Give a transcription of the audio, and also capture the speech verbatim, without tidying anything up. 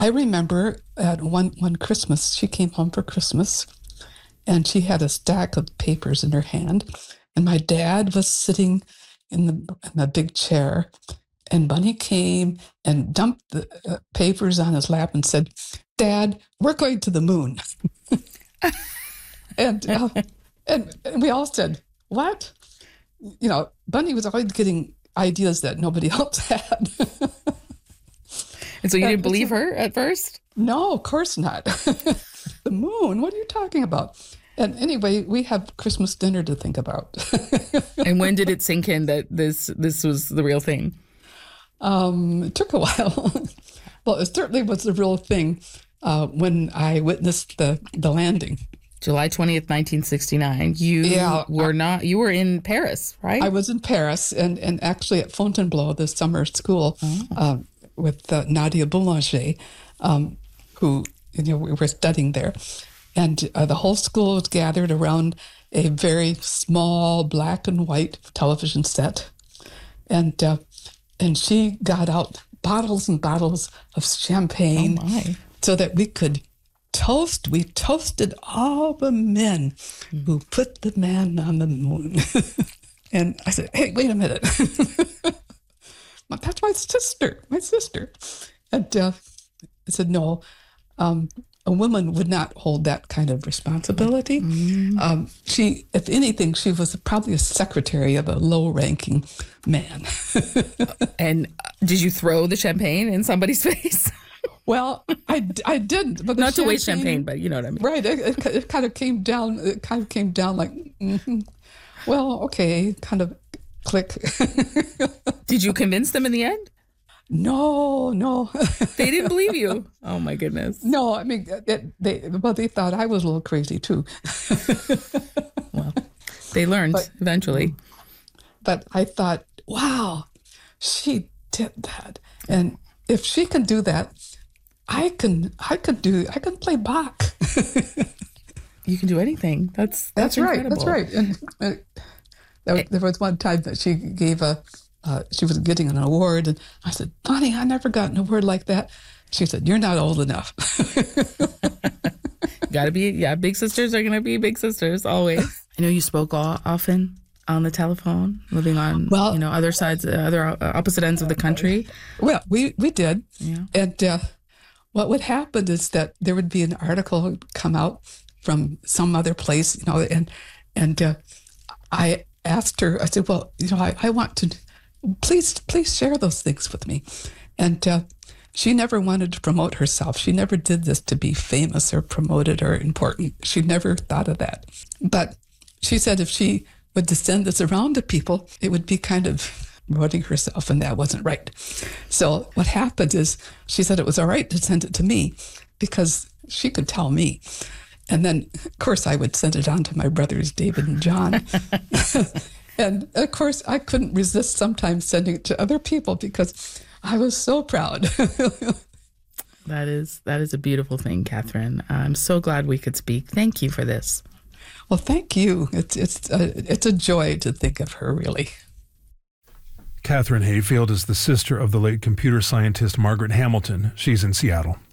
I remember at one, one Christmas, she came home for Christmas, and she had a stack of papers in her hand, and my dad was sitting in the, in the big chair, and Bunny came and dumped the uh, papers on his lap and said, "Dad, we're going to the moon." and, uh, and and we all said, "What?" You know, Bunny was always getting ideas that nobody else had. And so you didn't believe her at first? No, of course not. The moon? What are you talking about? And anyway, we have Christmas dinner to think about. And when did it sink in that this this was the real thing? Um, it took a while. Well, it certainly was the real thing uh, when I witnessed the, the landing. July twentieth, nineteen sixty-nine. You yeah, were I, not, you were in Paris, right? I was in Paris and, and actually at Fontainebleau, the summer school, oh. um, with uh, Nadia Boulanger, um, who, you know, we were studying there. And uh, the whole school was gathered around a very small black and white television set. And, uh, and she got out bottles and bottles of champagne oh so that we could toast. We toasted all the men mm. who put the man on the moon. And I said, "Hey, wait a minute. That's my sister, my sister." And uh, I said, "No, um, a woman would not hold that kind of responsibility." Mm. Um, she, if anything, she was probably a secretary of a low-ranking man. And did you throw the champagne in somebody's face? Well, I, I didn't. But Not to waste champagne, but you know what I mean. Right. It, it, it kind of came down, it kind of came down like, mm-hmm. Well, okay, kind of click. Did you convince them in the end? No, no. They didn't believe you. Oh, my goodness. No, I mean, it, they well, they thought I was a little crazy, too. Well, they learned but, eventually. But I thought, wow, she did that. And if she can do that, I can I could do I can play Bach. You can do anything. That's that's, that's right. incredible. That's right. And uh, there, there was one time that she gave a uh, she was getting an award, and I said, "Bonnie, I never got an award like that." She said, "You're not old enough." Got to be, yeah. Big sisters are gonna be big sisters always. I know you spoke all, often on the telephone, living on well, you know other sides, uh, other uh, opposite ends of the country. Well, we we did, yeah. And uh, what would happen is that there would be an article come out from some other place, you know, and and uh, I asked her. I said, "Well, you know, I, I want to, please please share those things with me," and uh, she never wanted to promote herself. She never did this to be famous or promoted or important. She never thought of that. But she said if she would to send this around to people, it would be kind of promoting herself, and that wasn't right. So what happened is she said it was all right to send it to me because she could tell me. And then, of course, I would send it on to my brothers, David and John. And, of course, I couldn't resist sometimes sending it to other people because I was so proud. That is that is a beautiful thing, Catherine. I'm so glad we could speak. Thank you for this. Well, thank you. It's it's a, it's a joy to think of her, really. Catherine Hayfield is the sister of the late computer scientist Margaret Hamilton. She's in Seattle.